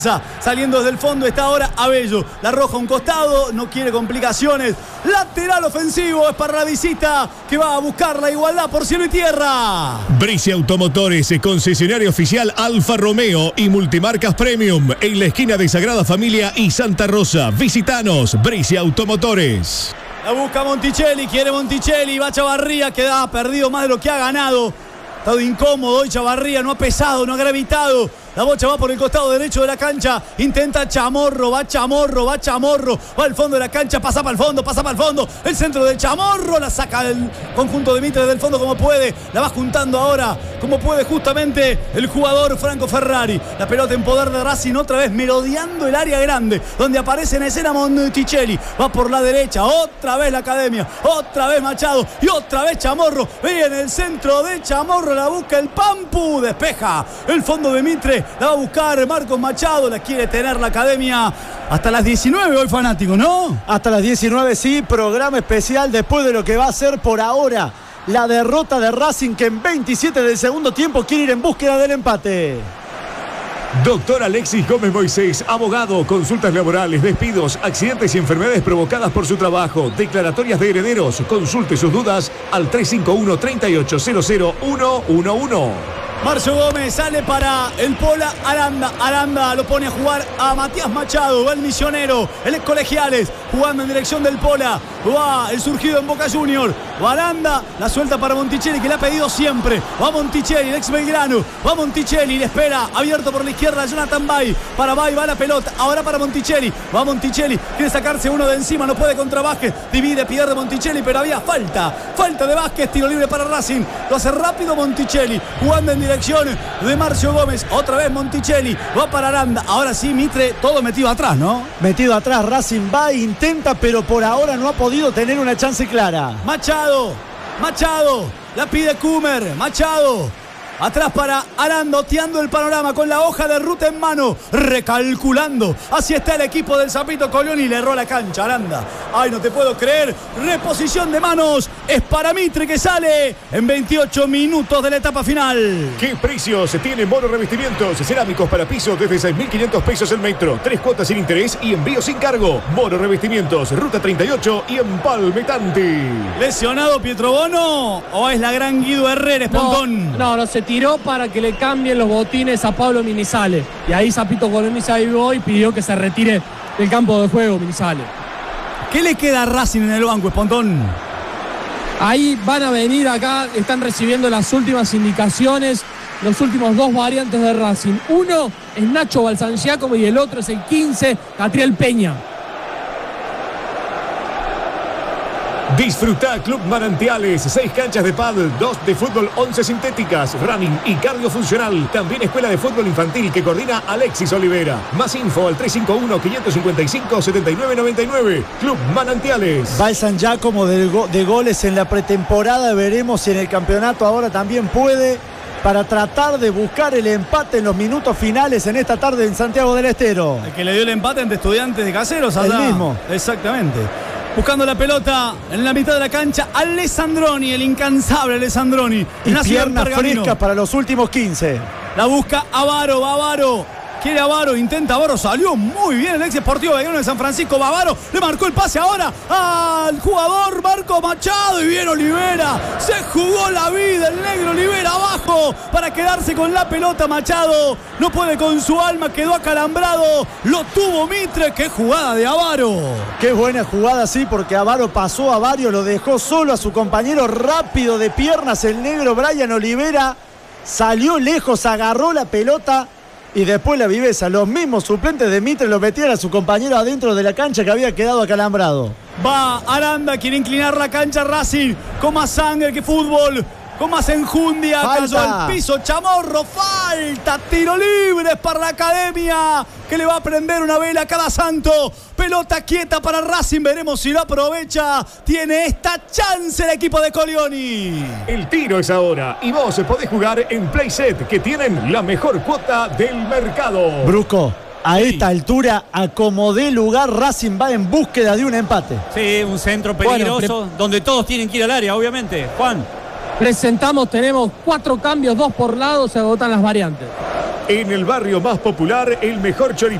Saliendo desde el fondo está ahora Abello. La arroja a un costado, no quiere complicaciones. Lateral ofensivo es para la visita que va a buscar la igualdad por cielo y tierra. Bricia Automotores, concesionario oficial Alfa Romeo y Multimarcas Premium en la esquina de Sagrada Familia y Santa Rosa. Visitanos, Bricia Automotores. La busca Monticelli, quiere Monticelli. Va Chavarría, que ha perdido más de lo que ha ganado. Ha estado incómodo hoy Chavarría, no ha pesado, no ha gravitado. La bocha va por el costado derecho de la cancha. Intenta Chamorro, va Chamorro, va Chamorro. Va al fondo de la cancha, pasa para el fondo, pasa para el fondo. El centro de Chamorro, la saca el conjunto de Mitre del fondo como puede. La va juntando ahora como puede justamente el jugador Franco Ferrari. La pelota en poder de Racing otra vez merodeando el área grande, donde aparece en escena Monticelli. Va por la derecha, otra vez la Academia, otra vez Machado y otra vez Chamorro. Viene el centro de Chamorro, la busca el Pampu, despeja el fondo de Mitre. La va a buscar Marcos Machado, la quiere tener la Academia hasta las 19 hoy, fanático, ¿no? Hasta las 19, sí, programa especial después de lo que va a ser por ahora la derrota de Racing, que en 27 del segundo tiempo quiere ir en búsqueda del empate. Doctor Alexis Gómez Moisés, abogado, consultas laborales, despidos, accidentes y enfermedades provocadas por su trabajo, declaratorias de herederos. Consulte sus dudas al 351-3800-111. Marcio Gómez sale para el Pola Aranda. Aranda lo pone a jugar a Matías Machado. Va el misionero, el ex Colegiales, jugando en dirección del Pola. Va el surgido en Boca Junior. Va Aranda, la suelta para Monticelli, que le ha pedido siempre. Va Monticelli, el ex Belgrano. Va Monticelli, le espera, abierto por la izquierda Jonathan Bay. Para Bay, va la pelota, ahora para Monticelli. Va Monticelli, quiere sacarse uno de encima, no puede contra Vázquez. Divide, pierde Monticelli, pero había falta. Falta de Vázquez, tiro libre para Racing. Lo hace rápido Monticelli, jugando en dirección de Marcio Gómez. Otra vez Monticelli, va para Aranda. Ahora sí, Mitre, todo metido atrás, ¿no? Metido atrás, Racing va, intenta, pero por ahora no ha podido tener una chance clara. Machado, la pide Kumer, Machado. Atrás para Aranda, oteando el panorama con la hoja de ruta en mano, recalculando. Así está el equipo del Zapito Colioni y le erró la cancha Aranda. Ay, no te puedo creer. Reposición de manos. Es para Mitre, que sale en 28 minutos de la etapa final. ¿Qué precios tiene Moro Revestimientos? Cerámicos para piso desde 6.500 pesos el metro. 3 cuotas sin interés y envío sin cargo. Moro Revestimientos, ruta 38 y Empalme Tanti. ¿Lesionado Pietro Bono o es la gran Guido Herrera, Pontón? No, se tiró para que le cambien los botines a Pablo Minizale. Y ahí Zapito Colioni se avivó y pidió que se retire del campo de juego Minizale. ¿Qué le queda a Racing en el banco, Pontón? Ahí van a venir acá, están recibiendo las últimas indicaciones, los últimos dos variantes de Racing. Uno es Nacho Balsanciacomo y el otro es el 15, Catriel Peña. Disfruta Club Manantiales, 6 canchas de pádel, 2 de fútbol, 11 sintéticas, running y cardiofuncional. También escuela de fútbol infantil que coordina Alexis Olivera. Más info al 351-555-7999. Club Manantiales. Balsanciacomo de goles en la pretemporada. Veremos si en el campeonato ahora también puede, para tratar de buscar el empate en los minutos finales en esta tarde en Santiago del Estero. El que le dio el empate ante Estudiantes de Caseros allá. El mismo. Exactamente. Buscando la pelota en la mitad de la cancha, Alessandroni, el incansable Alessandroni. Y pierna fresca para los últimos 15. La busca Avaro, va Avaro. Quiere Avaro, intenta Avaro, salió muy bien el ex Deportivo Belgrano de San Francisco. Va Avaro, le marcó el pase ahora al jugador Marco Machado y bien Olivera. Se jugó la vida el negro Olivera abajo para quedarse con la pelota. Machado no puede con su alma, quedó acalambrado. Lo tuvo Mitre, qué jugada de Avaro. Qué buena jugada, sí, porque Avaro pasó a varios, lo dejó solo a su compañero, rápido de piernas el negro Brian Olivera. Salió lejos, agarró la pelota. Y después la viveza, los mismos suplentes de Mitre lo metían a su compañero adentro de la cancha que había quedado acalambrado. Va Aranda, quiere inclinar la cancha Racing, con más sangre que fútbol, con más enjundia. Falta. Cayó al piso Chamorro, falta, tiro libre para la Academia, que le va a prender una vela a cada santo. Pelota quieta para Racing, veremos si lo aprovecha. Tiene esta chance el equipo de Colioni. El tiro es ahora y vos podés jugar en Playset, que tienen la mejor cuota del mercado. Brusco, a esta altura, a como dé lugar, Racing va en búsqueda de un empate. Sí, un centro peligroso, donde todos tienen que ir al área, obviamente. Juan. Presentamos, tenemos 4 cambios, 2 por lado, se agotan las variantes. En el barrio más popular, el mejor choripán